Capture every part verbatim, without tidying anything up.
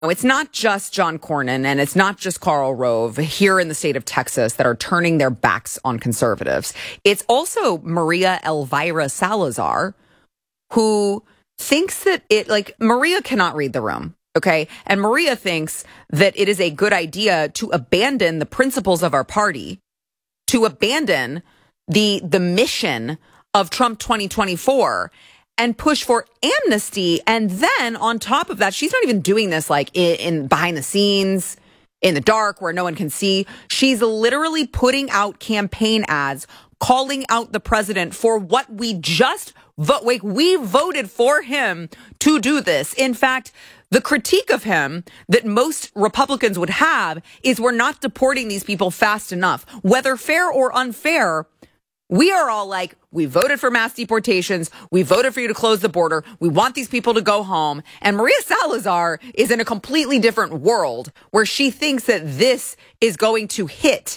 It's not just John Cornyn and it's not just Karl Rove here in the state of Texas that are turning their backs on conservatives. It's also Maria Elvira Salazar, who thinks that it, like, Maria cannot read the room, okay? And Maria thinks that it is a good idea to abandon the principles of our party, to abandon the the mission of Trump twenty twenty-four, and push for amnesty. And then on top of that, she's not even doing this like in, in behind the scenes, in the dark where no one can see. She's literally putting out campaign ads, calling out the president for what we just vote. Like, we voted for him to do this. In fact, the critique of him that most Republicans would have is we're not deporting these people fast enough. Whether fair or unfair, we are all like, we voted for mass deportations. We voted for you to close the border. We want these people to go home. And Maria Salazar is in a completely different world where she thinks that this is going to hit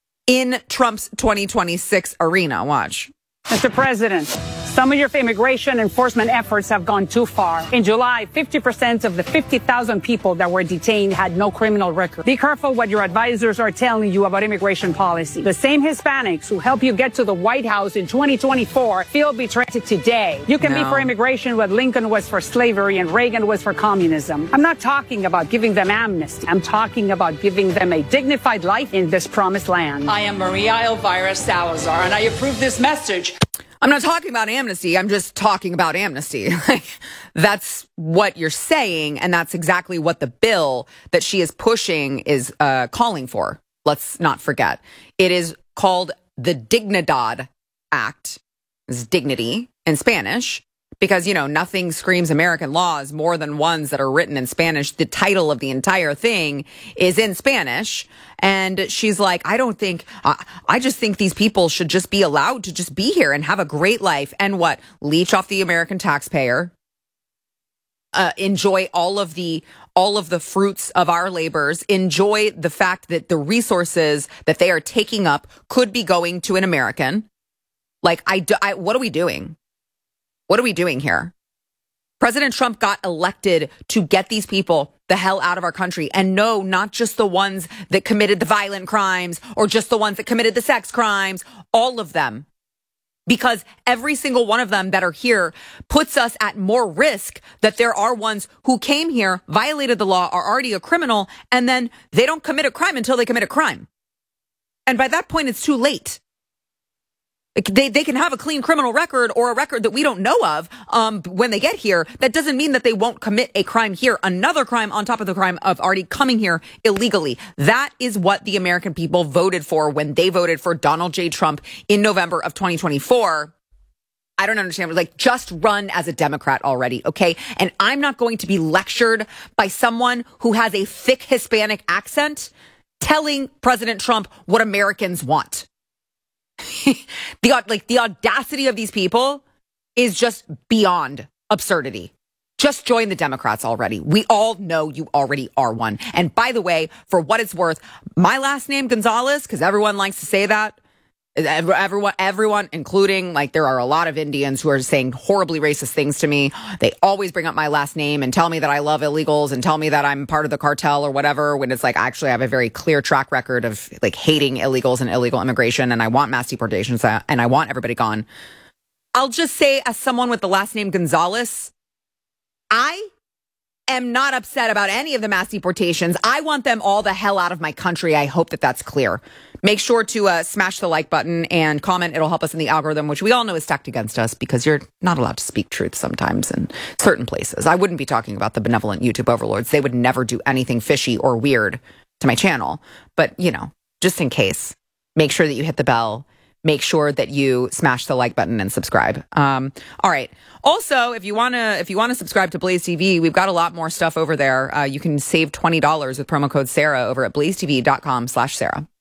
in Trump's twenty twenty-six arena. Watch. Mister President, some of your immigration enforcement efforts have gone too far. In July, fifty percent of the fifty thousand people that were detained had no criminal record. Be careful what your advisors are telling you about immigration policy. The same Hispanics who help you get to the White House in twenty twenty-four feel betrayed today. You can no. be for immigration what Lincoln was for slavery and Reagan was for communism. I'm not talking about giving them amnesty. I'm talking about giving them a dignified life in this promised land. I am Maria Elvira Salazar, and I approve this message. I'm not talking about amnesty. I'm just talking about amnesty. Like, that's what you're saying, and that's exactly what the bill that she is pushing is uh, calling for. Let's not forget. It is called the Dignidad Act. This is dignity in Spanish, because, you know, nothing screams American laws more than ones that are written in Spanish. The title of the entire thing is in Spanish. And she's like, I don't think, uh, I just think these people should just be allowed to just be here and have a great life and what? Leech off the American taxpayer, uh, enjoy all of the, all of the fruits of our labors, enjoy the fact that the resources that they are taking up could be going to an American. Like, I, I what are we doing? What are we doing here? President Trump got elected to get these people the hell out of our country. And no, not just the ones that committed the violent crimes or just the ones that committed the sex crimes, all of them. Because every single one of them that are here puts us at more risk that there are ones who came here, violated the law, are already a criminal, and then they don't commit a crime until they commit a crime. And by that point, it's too late. They they can have a clean criminal record or a record that we don't know of um, when they get here. That doesn't mean that they won't commit a crime here, another crime on top of the crime of already coming here illegally. That is what the American people voted for when they voted for Donald J. Trump in November of twenty twenty-four. I don't understand. Like, just run as a Democrat already, okay? And I'm not going to be lectured by someone who has a thick Hispanic accent telling President Trump what Americans want. the like the audacity of these people is just beyond absurdity. Just join the Democrats already. We all know you already are one. And by the way, for what it's worth, my last name Gonzalez, because everyone likes to say that. Everyone, everyone, including, like, there are a lot of Indians who are saying horribly racist things to me. They always bring up my last name and tell me that I love illegals and tell me that I'm part of the cartel or whatever, when it's like, actually, I have a very clear track record of, like, hating illegals and illegal immigration, and I want mass deportations and I want everybody gone. I'll just say, as someone with the last name Gonzalez, I am not upset about any of the mass deportations. I want them all the hell out of my country. I hope that that's clear. Make sure to uh, smash the like button and comment. It'll help us in the algorithm, which we all know is stacked against us because you're not allowed to speak truth sometimes in certain places. I wouldn't be talking about the benevolent YouTube overlords. They would never do anything fishy or weird to my channel. But, you know, just in case, make sure that you hit the bell. Make sure that you smash the like button and subscribe. Um, all right. Also, if you want to if you want to subscribe to Blaze T V, we've got a lot more stuff over there. Uh, you can save twenty dollars with promo code Sarah over at blaze t v dot com slash Sarah.